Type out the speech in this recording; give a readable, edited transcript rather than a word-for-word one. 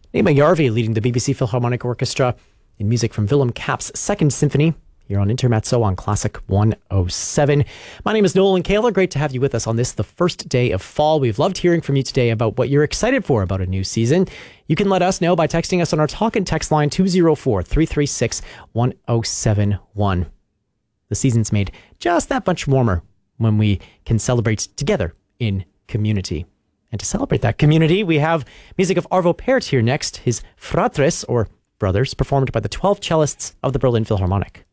Nima Yarvi leading the BBC Philharmonic Orchestra in music from Willem Kapp's Second Symphony here on Intermezzo on Classic 107. My name is Nolan Kayla. Great to have you with us on this, the first day of fall. We've loved hearing from you today about what you're excited for about a new season. You can let us know by texting us on our talk and text line 204-336-1071. The season's made just that much warmer when we can celebrate together in community. And to celebrate that community, we have music of Arvo Pärt here next, his Fratres, or Brothers, performed by the 12 cellists of the Berlin Philharmonic.